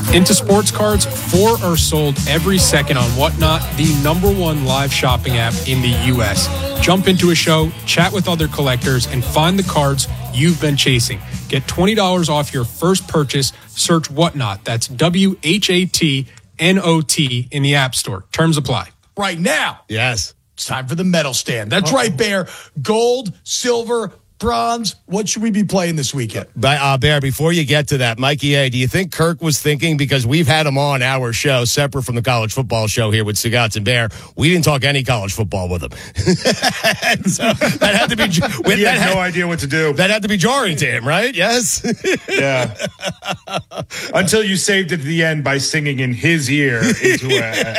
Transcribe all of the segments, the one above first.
Into sports cards, 4 are sold every second on Whatnot, the #1 live shopping app in the U.S. Jump into a show, chat with other collectors, and find the cards you've been chasing. Get $20 off your first purchase. Search Whatnot. That's WHATNOT in the App Store. Terms apply. Right now. Yes. It's time for the medal stand. That's right, Bear. Gold, silver, bronze. What should we be playing this weekend? Bear, before you get to that, Mikey A., do you think Kirk was thinking, because we've had him on our show, separate from the college football show here with Sagatz and Bear, we didn't talk any college football with him. So that had to be... He had no idea what to do. That had to be jarring to him, right? Yes? Yeah. Until you saved it at the end by singing in his ear into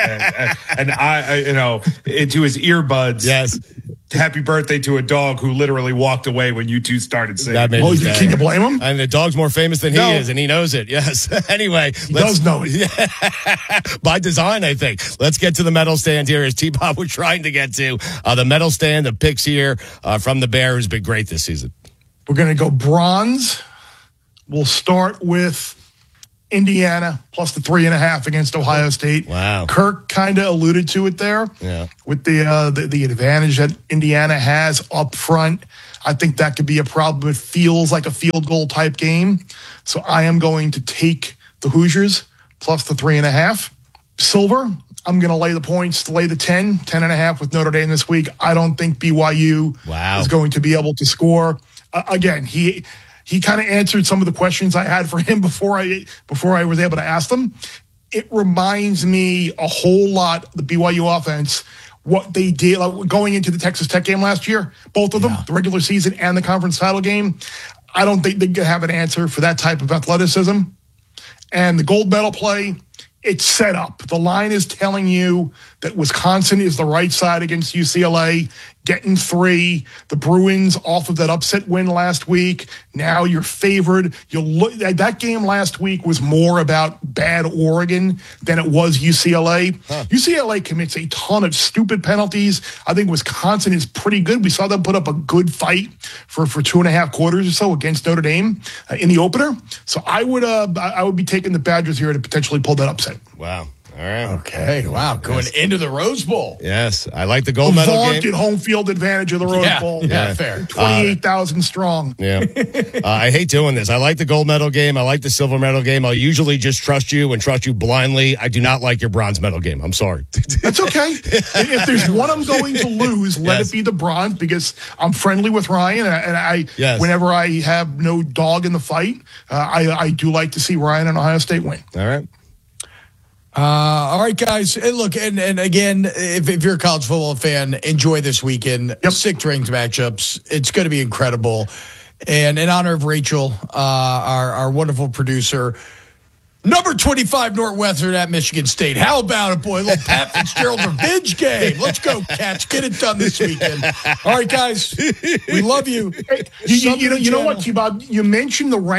into his earbuds. Yes. Happy birthday to a dog who literally walked away when you two started singing. Can you blame him? And the dog's more famous than he is, and he knows it. Yes. Anyway. He does know it. By design, I think. Let's get to the medal stand here, as T-Bob was trying to get to. The medal stand, the picks here from the Bear, who's been great this season. We're going to go bronze. We'll start with Indiana plus the 3.5 against Ohio State. Wow. Kirk kind of alluded to it there. Yeah. With the advantage that Indiana has up front. I think that could be a problem. It feels like a field goal type game. So I am going to take the Hoosiers plus the 3.5. Silver, I'm going to lay the points, to lay the 10.5 with Notre Dame this week. I don't think BYU is going to be able to score. Again, he kind of answered some of the questions I had for him before I was able to ask them. It reminds me a whole lot, the BYU offense, what they did going into the Texas Tech game last year, both of them, the regular season and the conference title game. I don't think they have an answer for that type of athleticism. And the gold medal play, it's set up. The line is telling you that Wisconsin is the right side against UCLA, getting 3. The Bruins off of that upset win last week. Now you're favored. That game last week was more about bad Oregon than it was UCLA. UCLA commits a ton of stupid penalties. I think Wisconsin is pretty good. We saw them put up a good fight for 2.5 quarters or so against Notre Dame in the opener. So I would be taking the Badgers here to potentially pull that upset. Wow. All right. Okay. Wow. Going into the Rose Bowl. Yes. I like the gold medal game. Vaunted home field advantage of the Rose Bowl. Yeah, fair. 28,000 strong. Yeah. I hate doing this. I like the gold medal game. I like the silver medal game. I'll usually just trust you blindly. I do not like your bronze medal game. I'm sorry. That's okay. If there's one I'm going to lose, let it be the bronze, because I'm friendly with Ryan, and whenever I have no dog in the fight, I do like to see Ryan and Ohio State win. All right. All right, guys. And look, and again, if you're a college football fan, enjoy this weekend. Sick Rings matchups. It's going to be incredible. And in honor of Rachel, our wonderful producer, number 25 Northwestern at Michigan State. How about it, boy? A little Pat Fitzgerald revenge game. Let's go, Cats. Get it done this weekend. All right, guys. We love you. Hey, you know what, T-Bob? You mentioned the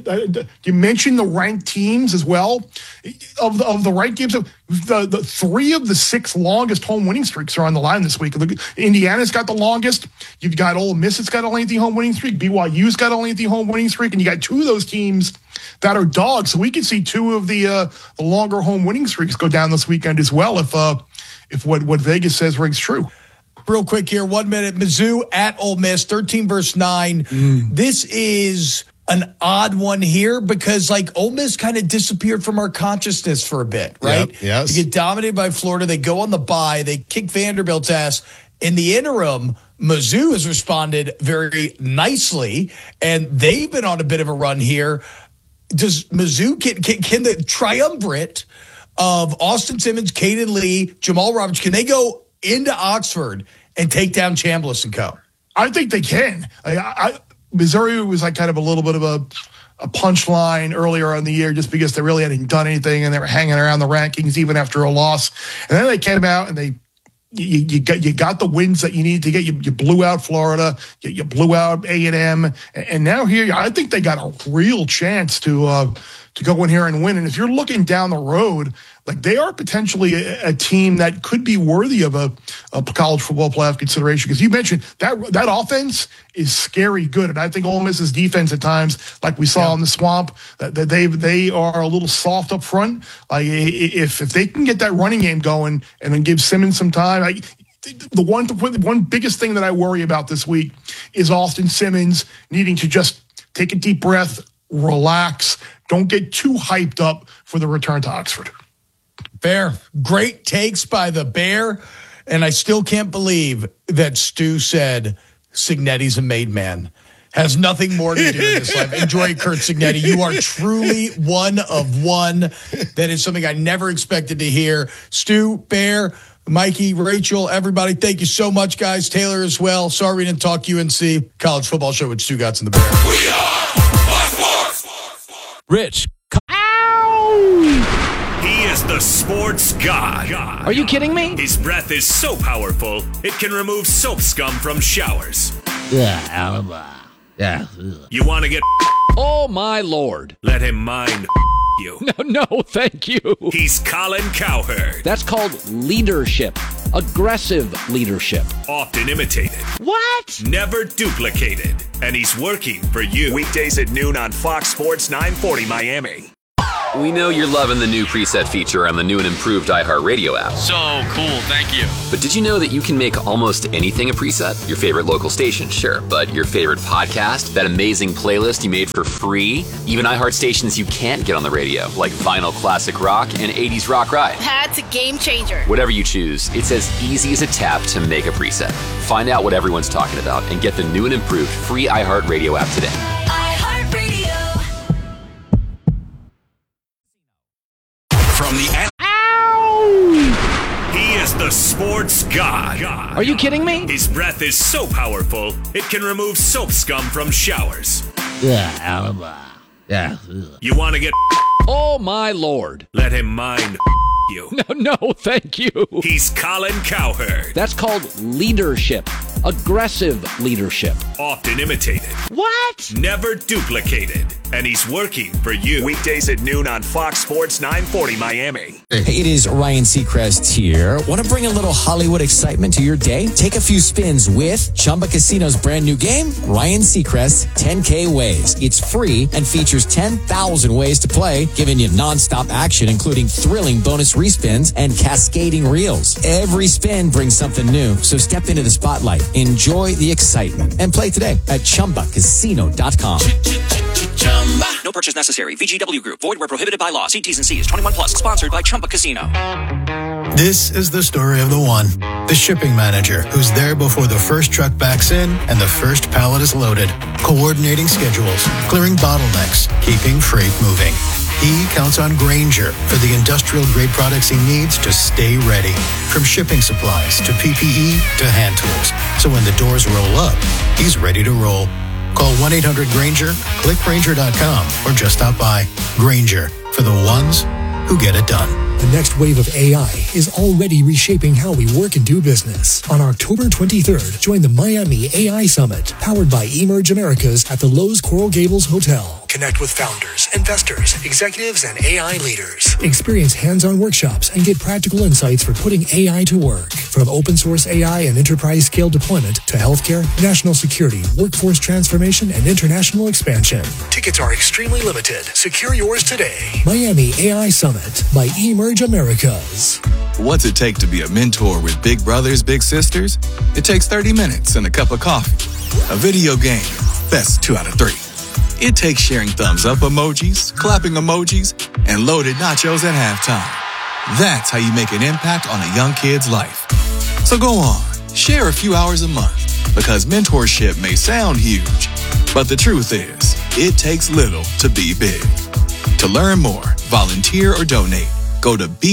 ranked teams as well. Of the ranked games, the 3 of the 6 longest home winning streaks are on the line this week. Indiana's got the longest. You've got Ole Miss that's got a lengthy home winning streak. BYU's got a lengthy home winning streak, and you got 2 of those teams that are dogs. So we could see 2 of the longer home winning streaks go down this weekend as well if what Vegas says rings true. Real quick here, 1 minute. Mizzou at Ole Miss, 13-9. This is an odd one here because, Ole Miss kind of disappeared from our consciousness for a bit, right? Yep, yes. They get dominated by Florida. They go on the bye. They kick Vanderbilt's ass. In the interim, Mizzou has responded very nicely, and they've been on a bit of a run here. Does Mizzou, can the triumvirate of Austin Simmons, Caden Lee, Jamal Roberts, can they go into Oxford and take down Chambliss and co? I think they can. Missouri was kind of a little bit of a punchline earlier in the year just because they really hadn't done anything and they were hanging around the rankings even after a loss. And then they came out and you got the wins that you needed to get. You blew out Florida. You blew out A&M. And now here, I think they got a real chance to to go in here and win. And if you're looking down the road, like they are potentially a team that could be worthy of a college football playoff consideration. Because you mentioned that offense is scary good. And I think Ole Miss's defense at times, like we saw in the Swamp, that they are a little soft up front. Like if they can get that running game going and then give Simmons some time, the one biggest thing that I worry about this week is Austin Simmons needing to just take a deep breath, relax, don't get too hyped up for the return to Oxford. Fair. Great takes by the Bear. And I still can't believe that Stu said Cignetti's a made man. Has nothing more to do in this life. Enjoy Curt Cignetti. You are truly one of one. That is something I never expected to hear. Stu, Bear, Mikey, Rachel, everybody, thank you so much, guys. Taylor as well. Sorry we didn't talk UNC. College Football Show with Stu Gatz and the Bear. We are Rich. Ow! He is the sports god. Are you kidding me? His breath is so powerful, it can remove soap scum from showers. Yeah. You want to get Oh, my Lord. Let him mind you. No, thank you. He's Colin Cowherd. That's called leadership. Aggressive leadership. Often imitated. What? Never duplicated. And he's working for you. Weekdays at noon on Fox Sports 940 Miami. We know you're loving the new preset feature on the new and improved iHeartRadio app. So cool, thank you. But did you know that you can make almost anything a preset? Your favorite local station, sure, but your favorite podcast, that amazing playlist you made for free, even iHeart stations you can't get on the radio, like Vinyl Classic Rock and 80s Rock Ride. That's a game changer. Whatever you choose, it's as easy as a tap to make a preset. Find out what everyone's talking about and get the new and improved free iHeartRadio app today. From the Ow! He is the sports god. Are you kidding me? His breath is so powerful, it can remove soap scum from showers. Yeah. You want to get Oh, my Lord. Let him mind you. No, thank you. He's Colin Cowherd. That's called leadership. Aggressive leadership. Often imitated. What? Never duplicated. And he's working for you. Weekdays at noon on Fox Sports 940 Miami. Hey, it is Ryan Seacrest here. Want to bring a little Hollywood excitement to your day? Take a few spins with Chumba Casino's brand new game, Ryan Seacrest's 10K Ways. It's free and features 10,000 ways to play, giving you nonstop action, including thrilling bonus respins and cascading reels. Every spin brings something new, so step into the spotlight. Enjoy the excitement and play today at ChumbaCasino.com. No purchase necessary. VGW Group. Void where prohibited by law. See T's and C's. 21 plus. Sponsored by Chumba Casino. This is the story of the one. The shipping manager who's there before the first truck backs in and the first pallet is loaded. Coordinating schedules, clearing bottlenecks, keeping freight moving. He counts on Grainger for the industrial-grade products he needs to stay ready. From shipping supplies to PPE to hand tools. So when the doors roll up, he's ready to roll. Call 1-800-GRAINGER, click Grainger.com, or just stop by. Grainger, for the ones who get it done. The next wave of AI is already reshaping how we work and do business. On October 23rd, join the Miami AI Summit, powered by Emerge Americas at the Lowe's Coral Gables Hotel. Connect with founders, investors, executives, and AI leaders. Experience hands-on workshops and get practical insights for putting AI to work. From open source AI and enterprise scale deployment to healthcare, national security, workforce transformation, and international expansion. Tickets are extremely limited. Secure yours today. Miami AI Summit by Emerge Americas. What's it take to be a mentor with big brothers, big sisters? It takes 30 minutes and a cup of coffee. A video game, that's 2 out of 3. It takes sharing thumbs up emojis, clapping emojis, and loaded nachos at halftime. That's how you make an impact on a young kid's life. So go on, share a few hours a month, because mentorship may sound huge, but the truth is, it takes little to be big. To learn more, volunteer, or donate, go to